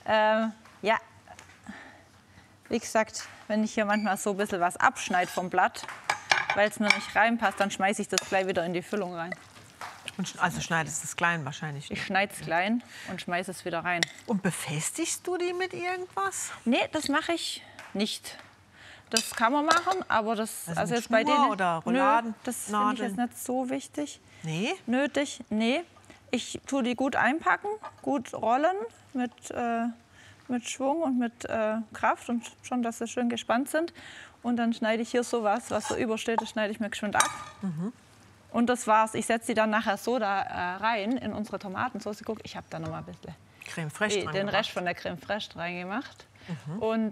Ja, wie gesagt, wenn ich hier manchmal so ein bisschen was abschneide vom Blatt, weil es mir nicht reinpasst, dann schmeiße ich das gleich wieder in die Füllung rein. Also schneidest du es klein wahrscheinlich? Ich schneide es klein und schmeiße es wieder rein. Und befestigst du die mit irgendwas? Nee, das mache ich nicht. Das kann man machen, aber das Also jetzt bei denen oder Rouladen? Nö, das finde ich jetzt nicht so wichtig. Nee? Nötig, nee. Ich tue die gut einpacken, gut rollen mit Schwung und mit Kraft und schon, dass sie schön gespannt sind. Und dann schneide ich hier sowas, was so übersteht, das schneide ich mir geschwind ab. Und das war's. Ich setze die dann nachher so da rein in unsere Tomatensauce. Guck, ich habe da noch mal ein bisschen Creme fraiche dran den gemacht. Rest von der Creme fraiche reingemacht. Und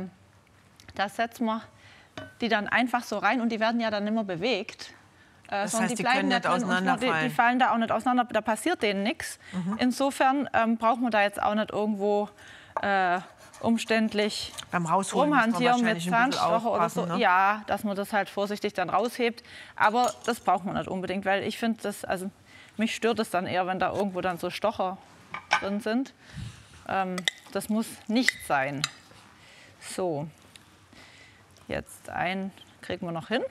da setzen wir die dann einfach so rein und die werden ja dann immer bewegt. Das heißt, die können nicht auseinanderfallen. Die fallen da auch nicht auseinander, da passiert denen nichts. Insofern braucht man da jetzt auch nicht irgendwo umständlich beim Rausholen rumhantieren mit Zahnstocher oder so. Ne? Ja, dass man das halt vorsichtig dann raushebt. Aber das braucht man nicht unbedingt, weil ich finde, also mich stört es dann eher, wenn da irgendwo dann so Stocher drin sind. Das muss nicht sein. So, jetzt einen kriegen wir noch hin.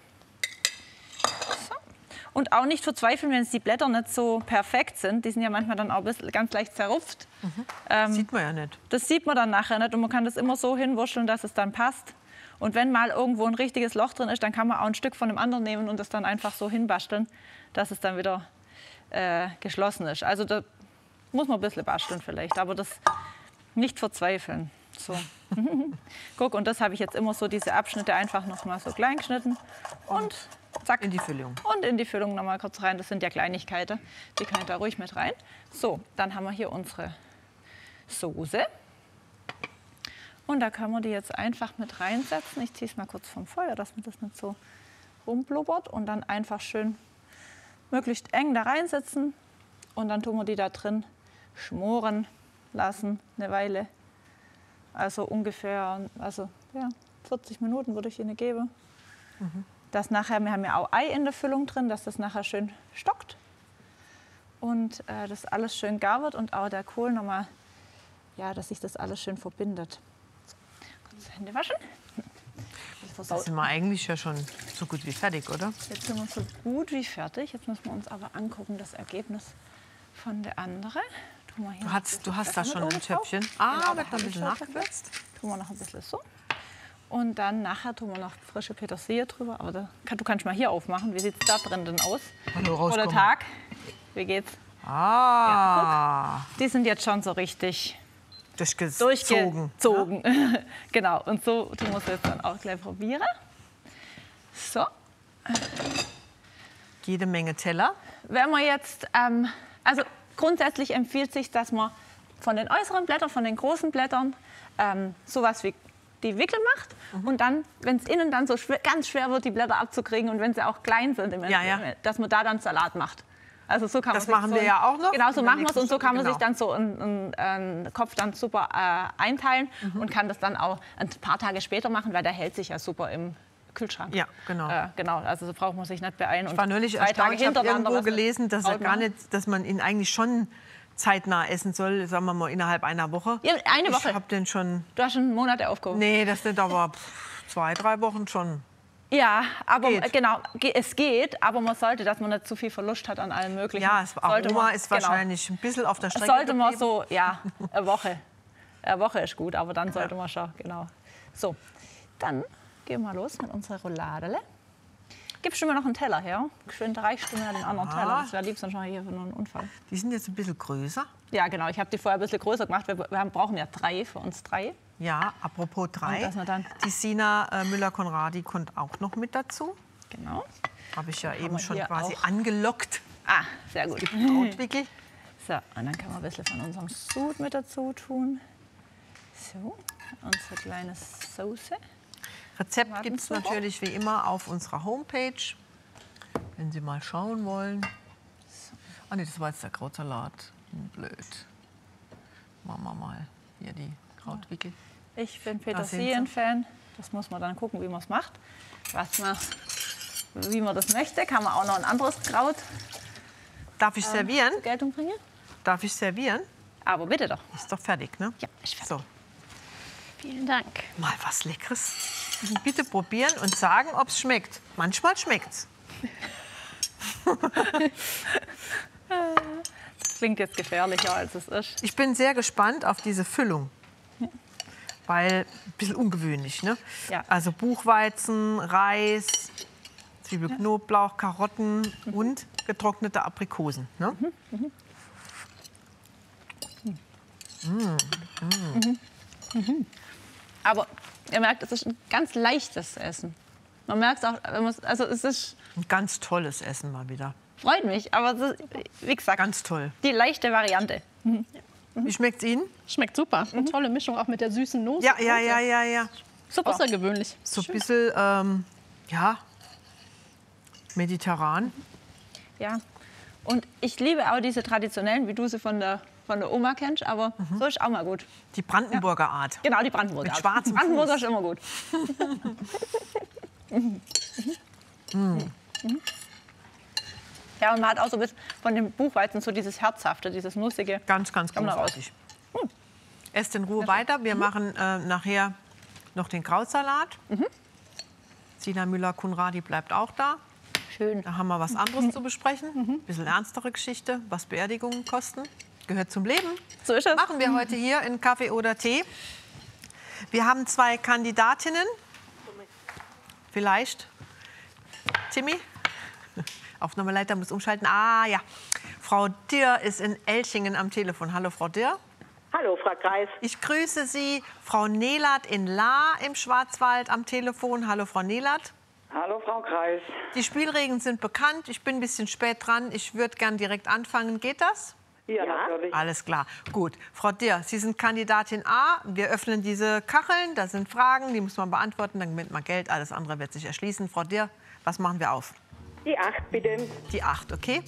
So. Und auch nicht verzweifeln, wenn es die Blätter nicht so perfekt sind. Die sind ja manchmal dann auch ganz leicht zerrupft. Sieht man ja nicht. Das sieht man dann nachher nicht und man kann das immer so hinwurschteln, dass es dann passt. Und wenn mal irgendwo ein richtiges Loch drin ist, dann kann man auch ein Stück von dem anderen nehmen und das dann einfach so hinbasteln, dass es dann wieder geschlossen ist. Also da muss man ein bisschen basteln vielleicht, aber das nicht verzweifeln. So. Guck, und das habe ich jetzt immer so, diese Abschnitte einfach noch mal so klein geschnitten und zack. In die Füllung. Und in die Füllung noch mal kurz rein. Das sind ja Kleinigkeiten, die kann ich da ruhig mit rein. So, dann haben wir hier unsere Soße. Und da können wir die jetzt einfach mit reinsetzen. Ich ziehe es mal kurz vom Feuer, dass mir das nicht so rumblubbert. Und dann einfach schön möglichst eng da reinsetzen. Und dann tun wir die da drin schmoren lassen, eine Weile. Also ungefähr 40 Minuten würde ich ihnen geben. Das nachher, wir haben ja auch Ei in der Füllung drin, dass das nachher schön stockt. Und das alles schön gar wird und auch der Kohl nochmal, ja, dass sich das alles schön verbindet. So, kurz Hände waschen. Das sind wir eigentlich ja schon so gut wie fertig, oder? Jetzt sind wir so gut wie fertig. Jetzt müssen wir uns aber angucken, das Ergebnis von der anderen. Du hast da schon ein Töpfchen. Genau, wird noch ein bisschen nachgewürzt. Tun wir noch ein bisschen so. Und dann nachher tun wir noch frische Petersilie drüber. Aber du kannst mal hier aufmachen. Wie sieht es da drin denn aus? Oder Tag? Wie geht's? Ja, guck. Die sind jetzt schon so richtig durchgezogen. Ja? Genau. Und so tun wir es jetzt dann auch gleich probieren. So. Jede Menge Teller. Wenn wir jetzt, also grundsätzlich empfiehlt sich, dass man von den äußeren Blättern, von den großen Blättern, sowas wie die Wickel macht. Und dann, wenn es innen dann so ganz schwer wird, die Blätter abzukriegen und wenn sie auch klein sind, dass man da dann Salat macht. Also so kann man das machen wir ja auch noch. Genau, so machen wir es und so kann man sich dann so einen Kopf dann super einteilen und kann das dann auch ein paar Tage später machen, weil der hält sich ja super im Kühlschrank. Ja, genau. Genau, also so braucht man sich nicht beeilen. Ich war neulich erstaunt, ich habe irgendwo gelesen, dass man ihn eigentlich schon zeitnah essen soll, sagen wir mal innerhalb einer Woche. Ja, eine Woche. Ich habe den schon... Du hast schon Monate aufgehoben. Nee, das nicht, aber 2, 3 Wochen schon. Ja, aber genau, es geht, aber man sollte, dass man nicht zu viel Verlust hat an allem Möglichen. Ja, das Aroma ist wahrscheinlich ein bisschen auf der Strecke sollte man so, ja, eine Woche. Eine Woche ist gut, aber dann sollte man schon, genau. So, dann gehen wir mal los mit unserer Roulade. Gibst du mir noch einen Teller her? Geschwind reichst du mir den anderen Teller. Das wäre lieb, sonst schon hier für einen Unfall. Die sind jetzt ein bisschen größer. Ja, genau. Ich habe die vorher ein bisschen größer gemacht. Wir brauchen ja 3 für uns 3. Ja, apropos 3. Die Sina Müller-Konradi kommt auch noch mit dazu. Genau. Habe ich ja eben schon quasi angelockt. Ah, sehr gut. Krautwickel. So, und dann können wir ein bisschen von unserem Sud mit dazu tun. So, unsere kleine Soße. Rezept gibt es natürlich wie immer auf unserer Homepage, wenn Sie mal schauen wollen. Ah nee, das war jetzt der Krautsalat. Blöd. Machen wir mal hier die Krautwickel. Ich bin Petersilien-Fan. Das muss man dann gucken, wie man es macht. Wie man das möchte. Kann man auch noch ein anderes Kraut Darf ich servieren? zur Geltung bringen. Darf ich servieren? Aber bitte doch. Ist doch fertig, ne? Ja, ist fertig. So, Vielen Dank. mal was Leckeres. Bitte probieren und sagen, ob es schmeckt. Manchmal schmeckt's. Das klingt jetzt gefährlicher, als es ist. Ich bin sehr gespannt auf diese Füllung. Weil, ein bisschen ungewöhnlich, ne? Ja. Also Buchweizen, Reis, Zwiebel, Knoblauch, Karotten und getrocknete Aprikosen. Ne? Aber ihr merkt, es ist ein ganz leichtes Essen. Man merkt es auch, also es ist, Ein ganz tolles Essen mal wieder. freut mich, aber es ist, wie gesagt, Ganz toll. die leichte Variante. Wie schmeckt's Ihnen? Schmeckt super. Eine tolle Mischung auch mit der süßen Note. Ja. Super. Außergewöhnlich. So ein bisschen, ja, mediterran. Ja. Und ich liebe auch diese traditionellen, wie du sie von der Oma kennst, aber so ist auch mal gut. Die Brandenburger Art. Genau, die Brandenburger. Mit schwarzem Brandenburger Fuß. ist immer gut. Ja, und man hat auch so ein bisschen von dem Buchweizen so dieses Herzhafte, dieses Nussige. Ganz, ganz Komm da raus. großartig. Esst in Ruhe weiter. Wir machen nachher noch den Krautsalat. Sina Müller-Kunradi bleibt auch da. Schön. Da haben wir was anderes zu besprechen. Ein bisschen ernstere Geschichte, was Beerdigungen kosten. Gehört zum Leben. So ist es. Machen wir heute hier in Kaffee oder Tee. Wir haben 2 Kandidatinnen. Vielleicht. Timmy? Aufnahmeleiter muss umschalten. Ah ja. Frau Dirr ist in Elchingen am Telefon. Hallo Frau Dirr. Hallo, Frau Kreis. Ich grüße Sie. Frau Nehlert in Lahr im Schwarzwald am Telefon. Hallo Frau Nehlert. Hallo, Frau Kreis. Die Spielregeln sind bekannt. Ich bin ein bisschen spät dran. Ich würde gern direkt anfangen. Geht das? Ja, natürlich. Alles klar. Gut. Frau Dirr, Sie sind Kandidatin A. Wir öffnen diese Kacheln. Da sind Fragen, die muss man beantworten. Dann gewinnt man Geld. Alles andere wird sich erschließen. Frau Dirr, was machen wir auf? Die 8 bitte. Die 8, okay?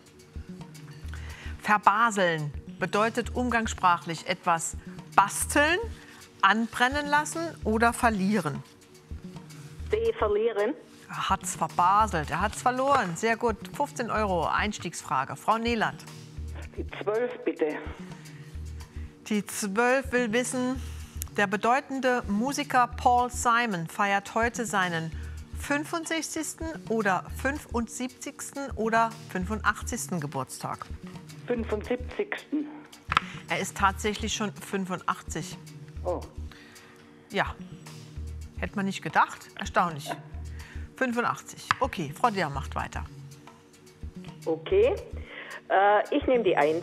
Verbaseln bedeutet umgangssprachlich etwas basteln, anbrennen lassen oder verlieren. D verlieren. Er hat's verbaselt, er hat's verloren. Sehr gut. 15 € Einstiegsfrage. Frau Nehlert. Die 12 bitte. Die 12 will wissen, der bedeutende Musiker Paul Simon feiert heute seinen 65. oder 75. oder 85. Geburtstag. 75. Er ist tatsächlich schon 85. Oh. Ja, hätte man nicht gedacht. Erstaunlich. 85. Okay, Frau Dirr macht weiter. Okay. Ich nehme die 1.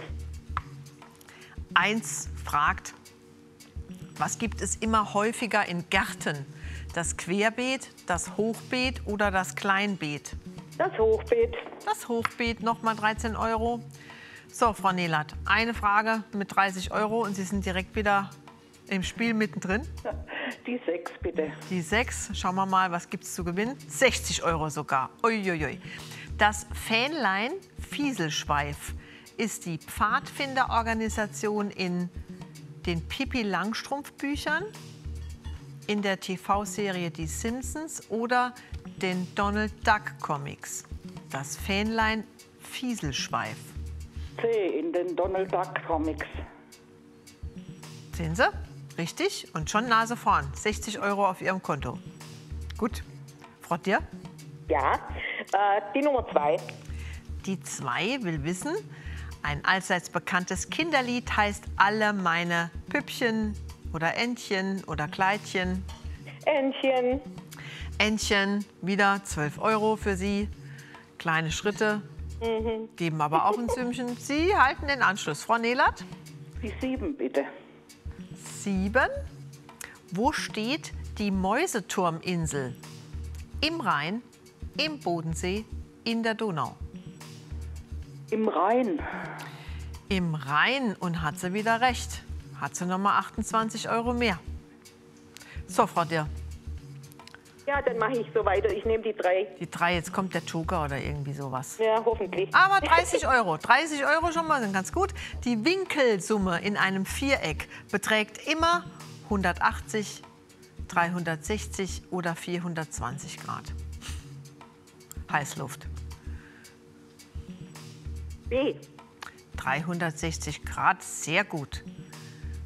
1 fragt, was gibt es immer häufiger in Gärten? Das Querbeet, das Hochbeet oder das Kleinbeet? Das Hochbeet. Das Hochbeet, nochmal 13 €. So, Frau Nehlert, eine Frage mit 30 € und Sie sind direkt wieder im Spiel mittendrin. Die 6 bitte. Die 6, schauen wir mal, was gibt es zu gewinnen? 60 € sogar. Uiuiui. Das Fähnlein Fieselschweif ist die Pfadfinderorganisation in den Pippi-Langstrumpf-Büchern, in der TV-Serie Die Simpsons oder den Donald-Duck-Comics. Das Fähnlein Fieselschweif. C in den Donald Duck Comics. Sehen Sie? Richtig. Und schon Nase vorn. 60 € auf Ihrem Konto. Gut. Frau Dirr? Ja. Die Nummer 2. Die 2 will wissen, ein allseits bekanntes Kinderlied heißt Alle meine Püppchen oder Entchen oder Kleidchen. Entchen. Entchen, wieder 12 € für Sie. Kleine Schritte, geben aber auch ein Sümmchen. Sie halten den Anschluss. Frau Nehlert? Die 7 bitte. 7. Wo steht die Mäuseturminsel? Im Rhein, im Bodensee, in der Donau? Im Rhein. Im Rhein, und hat sie wieder recht. Hat sie noch mal 28 € mehr. So, Frau Dirr, Ja, dann mache ich so weiter. Ich nehme die 3. die 3, jetzt kommt der Joker oder irgendwie sowas. Ja, hoffentlich. Aber 30 €. 30 € schon mal, sind ganz gut. Die Winkelsumme in einem Viereck beträgt immer 180, 360 oder 420 Grad. Heißluft. B. 360 Grad, sehr gut.